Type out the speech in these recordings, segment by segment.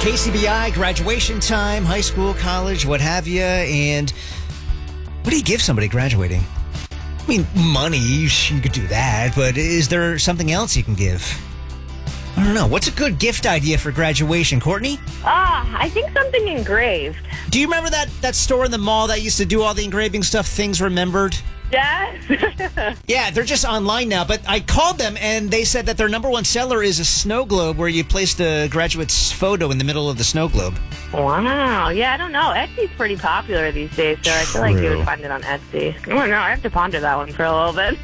KCBI, graduation time, high school, college, what have you. And what do you give somebody graduating? I mean, money, you could do that, but is there something else you can give? I don't know. What's a good gift idea for graduation, Courtney? I think something engraved. Do you remember that store in the mall that used to do all the engraving stuff, Things Remembered? Yes. Yeah, they're just online now, but I called them and they said that their number one seller is a snow globe where you place the graduate's photo in the middle of the snow globe. Wow. Yeah, I don't know. Etsy's pretty popular these days, so I feel like you would find it on Etsy. I don't know. I have to ponder that one for a little bit.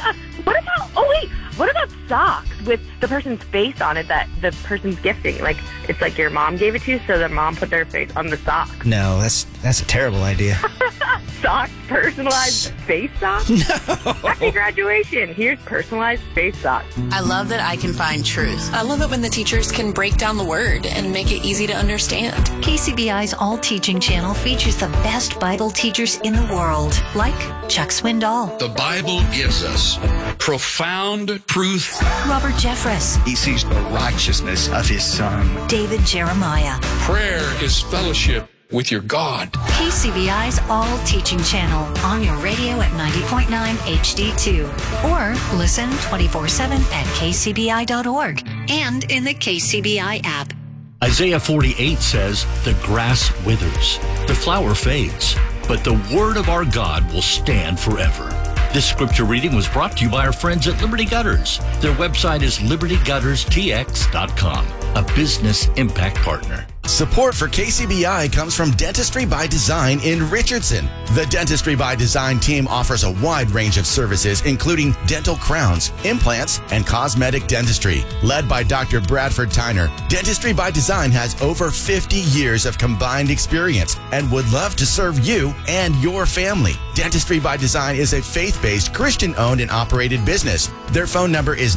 What about socks with the person's face on it that the person's gifting? Like, it's like your mom gave it to you, so the mom put their face on the sock. No, that's a terrible idea. Socks, personalized face socks? No. Happy graduation. Here's personalized face socks. I love that I can find truth. I love it when the teachers can break down the word and make it easy to understand. KCBI's All Teaching channel features the best Bible teachers in the world, like Chuck Swindoll, The Bible gives us profound truth. Robert Jeffress, He sees the righteousness of his son. David Jeremiah. Prayer is fellowship with your God. KCBI's All Teaching channel on your radio at 90.9 HD2 or listen 24/7 at kcbi.org and in the KCBI app. Isaiah 48 says, "The grass withers, the flower fades, but the word of our God will stand forever." This scripture reading was brought to you by our friends at Liberty Gutters. Their website is libertygutterstx.com, a business impact partner. Support for KCBI comes from Dentistry by Design in Richardson. The Dentistry by Design team offers a wide range of services, including dental crowns, implants, and cosmetic dentistry. Led by Dr. Bradford Tyner, Dentistry by Design has over 50 years of combined experience and would love to serve you and your family. Dentistry by Design is a faith-based, Christian-owned and operated business. Their phone number is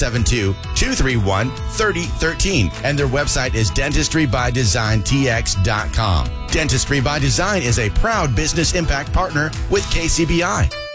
972-231-3013, and their website is dentistrybydesigntx.com. Dentistry by Design is a proud business impact partner with KCBI.